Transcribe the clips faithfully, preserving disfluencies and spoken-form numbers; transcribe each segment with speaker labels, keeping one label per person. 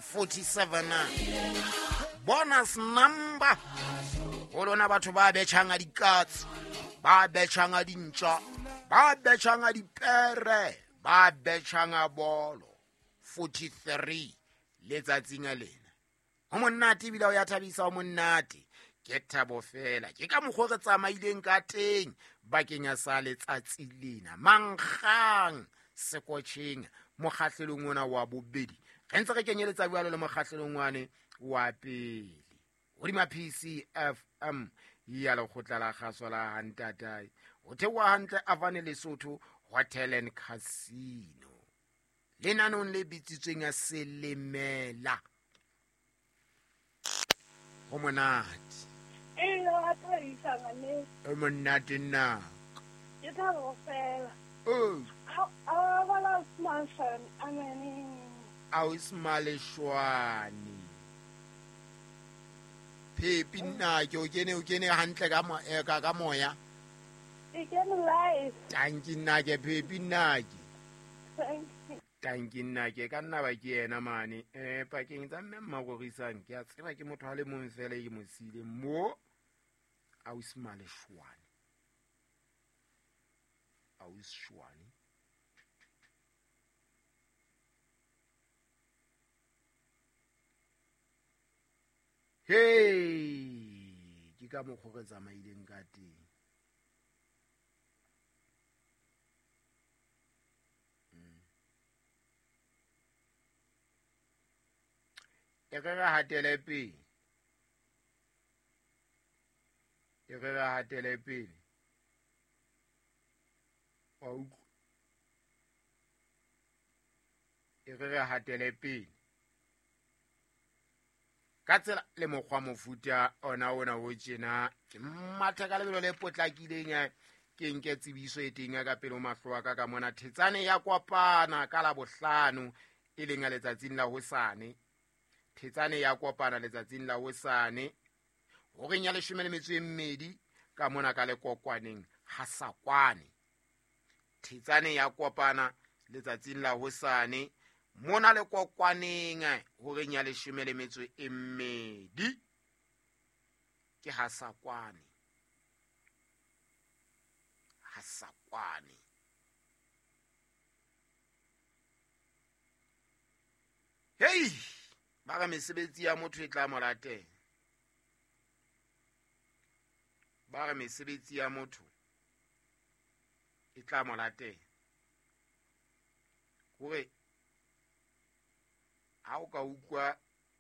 Speaker 1: forty-seven. Bonus number. Olona batho ba betjhanga dikatse, ba betjhanga dintja, ba betjhanga dipere, ba betjhanga bolo. forty-three. Letsatsing a lena. Ho monate bila o ya thabisa ho monate. Ke thabo fela. Ke ka mokgo re tsamaileng ka teng bakeng ya sa letsatsi lena. Mankgang sekotsheng mokgahlelong ona wa bobedi. Re ntse re kenyeletsa bualo le mokgahlelong wane wa pele. Hodima P C F M ya lekgotla la kgaso la Hantatai. Ho thewa hantle Avane Lesotho Hotel and Casino. Lenanong le bitsitsweng ya Selemela. Ho monate.
Speaker 2: Eh, la thaisa ngane.
Speaker 1: Ho monate na.
Speaker 2: Ke thabo fela.
Speaker 1: Oh,
Speaker 2: A ba la smartphone a mane.
Speaker 1: au Ismaleshwane. Pepi nna ke o kene o kene hantle ka mo ka ka moya.
Speaker 2: E ke live.
Speaker 1: Tanki nna ke pepi nna ke.
Speaker 2: Thank you.
Speaker 1: Tanki nna ke ka nna ba ke ena mane. Eh pakeng tsa mme mmagorisang ke a tseba ke motho a le mong fela ke mosile mo au Ismaleshwane. Au Isshwane. Hey, ke ka mokgo re tsamaileng ka teng. E re re hatele pele. E re re hatele pele. Wa utlwa? E re re hatele pele. Ka tsela le mokgwa mofuta ona ona ho tjena ke mmatha ka lebelo le potlakileng ke nke tsebiso e teng ka pele o mahlo ka ka mona Thetsane ya kopana ka la bohlano e leng a letsatsing la hosane. Thetsane ya kopana letsatsing la hosane ho reng ya leshome le metso e mmedi ka mona ka lekokwaneng Hasakwane. Thetsane ya kopana letsatsing la hosane mona le kokwaneng ho reng ya leshome le metso e mmedi ke Hasakwane. Hasakwane. Hey, ba ga mesebetsi ya motho e tla molate. Ba ga mesebetsi ya motho e tla molate. Hore ha o ka utlwa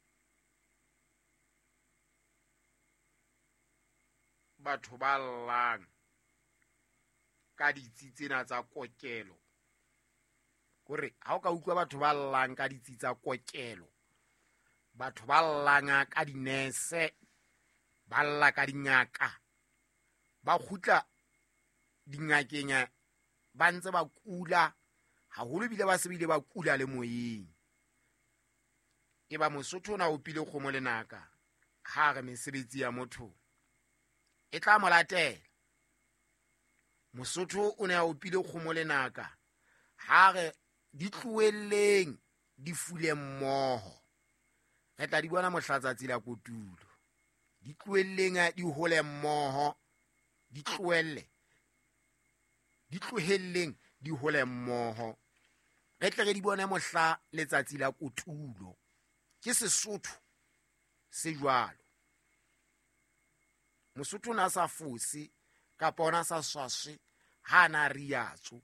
Speaker 1: batho ba llang ka ditsi tsena tsa kokelo, hore ha o ka utlwa batho ba llang ka ditsi tsa kokelo, batho ba llang ka dinese, ba lla ka dingaka, ba khutla dingakeng ba ntse ba kula haholo bile ba sebile ba kula le moyeng. E ba Mosotho na o pile kgomo le naka ha re mesebetsi ya motho e tla molatela. Mosotho o ne a o pile kgomo le naka ha re di tluelleng di fule mmoho. Re tla di bona mohlatsatsi la kotulo. Di tluelleng di hole mmoho, di tluelle di tlohelleng di hole mmoho. Re tle re di bone mohla letsatsi la kotulo. Ke Sesotho se jwalo. Mosotho na sa fosi ka pona sa swaswe ha na riatso.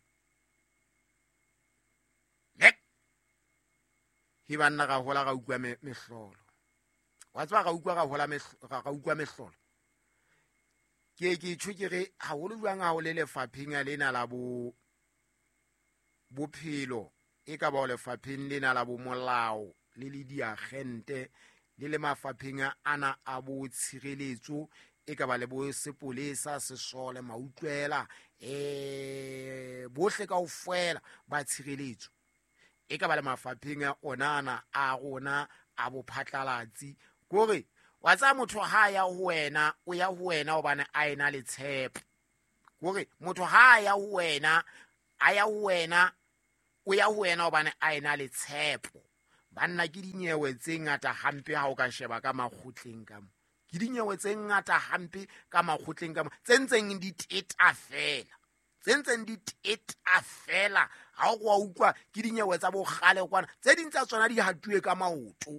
Speaker 1: Lek hi banna ga hola ga utlwa mehlolo. Wa tswa ga utlwa ga hola ga utlwa mehlolo. Ke ke tshwe ke re ha ho lwang ha o le lefapheng lena la bo bophelo e ka ba o lefapheng lena la bo molao le le diagente le le mafapheng ana a bo tshireletso e ka ba le bo sepolesa sesole mautlwela eh bohle ka ofela ba tshireletso e ka ba le mafapheng onana a rona a bo phatlalatsi gore wa tsa motho ha ya ho wena o ya ho wena hobane a ena le tshepo gore motho ha ya ho wena a ya ho wena o ya ho wena hobane a ena le tshepo banna ke dinyewe tse ngata hampe ha o ka sheba ka makgotleng ka mo ke dinyewe tse ngata hampe ka makgotleng ka mo tse ntseng di teta fela tse ntseng di teta fela ha o kwa utlwa ke dinyewe tsa bogale kwana tse ding tsa tsona di hatuwe ka maoto.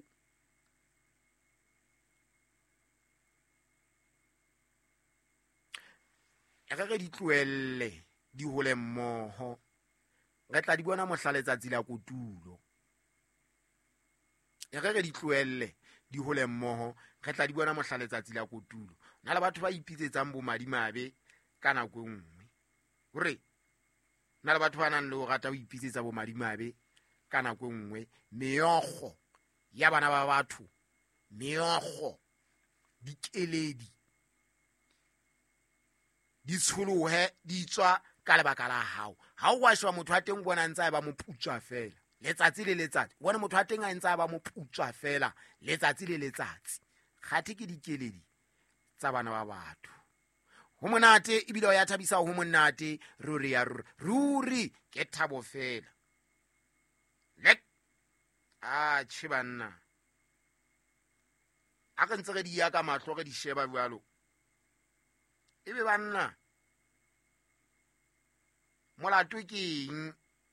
Speaker 1: E re di tloelle di hole mmoho re tla di bona mohla letsatsi la kotulo. E re di tloelle di hole mmoho re tla di bona mohla letsatsi la kotulo. Na le batho ba ipitsetsang bo madimabe ka nako e nngwe hore na le batho ba nang le ho rata ho ipitsetsa bo madimabe ka nako e nngwe. Meokgo ya bana ba batho, meokgo dikeledi di tsholohe di tswa ka lebaka la hao. Ha o wa shwa motho a teng bona ntse a ba moputswa fela letsatsi le letsatsi, bona motho a teng a ntse a ba moputswa fela letsatsi le letsatsi. Kgathe ke dikeledi tsa bana ba batho. Ho monate ebile ya thabisa ho monate ruri ya ruri ruri ke thabo fela. Lek a tshibana a ka ntse re di ya ka mahlo re di sheba bjalo. Ebe banna molato ke eng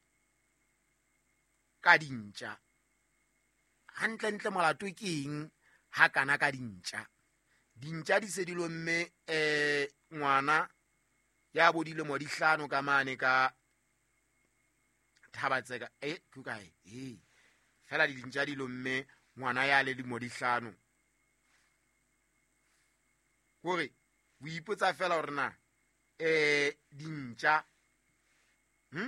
Speaker 1: ka dintja? Hantle ntle molato ke eng ha kana ka dintja? Dintja di se di lomme eh ngwana ya bodile mo di hlano ka mane ka Thabatseka eh kukae eh fela di dintja di lomme ngwana ya le di mo di hlano. Hore o ipotsa fela hore na eh dintja hm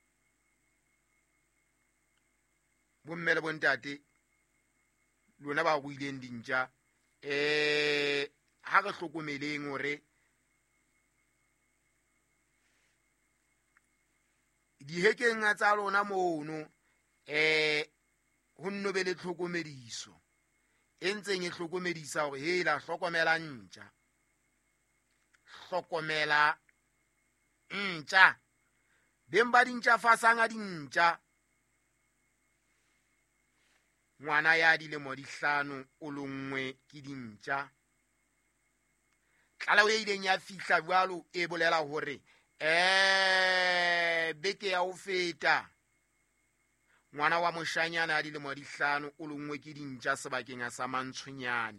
Speaker 1: bomme le bontate lona ba go ileng dintja eh ha re hlokomeleng hore dihekeng tsa lona mono eh ho nnobe le tlhokomediso e ntseng e hlokomedisa hore he la hlokomela ntja hlokomela ntja beng ba dintja fasanga dintja. Ngwana ya dilemo di hlano o longwe ke dintja. Tlala o ileng ya fihla jwalo e bolela hore eh beke ya ho feta ngwana wa moshanyana ya dilemo di hlano o longwe ke dintja sebakeng sa Mantshonyane.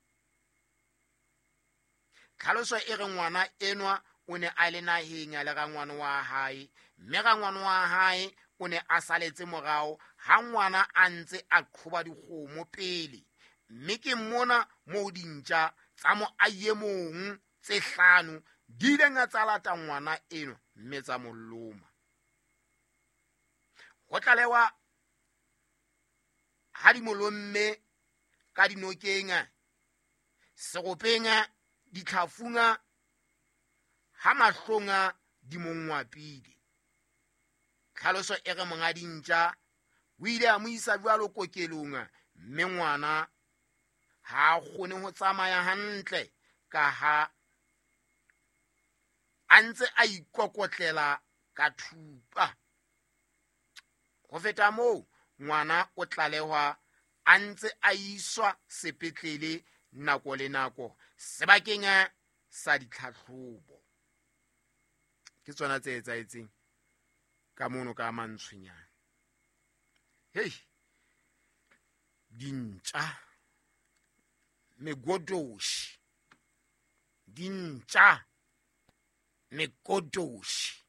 Speaker 1: Tlhaloso e re ngwana enwa o ne a le naheng ya le ga ngwana wa hae, mme ga ngwana wa hae o ne a saletse morao ha ngwana a ntse a qhoba dikgomo pele, mme ke mmona mo dintja tsa mo ayemong tse hlano di ile nga tsalata ngwana eno mme tsa molloma. Ho tlalewa ha di molomme ka dinokenga segopenga ditlhafunga ha mahlonga di mongwapile. Tlhaloso e re monga dintja o ile a mo isa jwalo kokelong, mme ngwana ha kgone ho tsamaya hantle ka ha a ntse a ikokotlela ka thupa. Ho feta moo ngwana o tlalehwa a ntse a iswa sepetlele nako le nako sebakeng sa ditlhahlobo. Ke tsona tse etsaetseng ka mono ka Mantshonyane. Hey, dintja megodoshi, dintja megodoshi.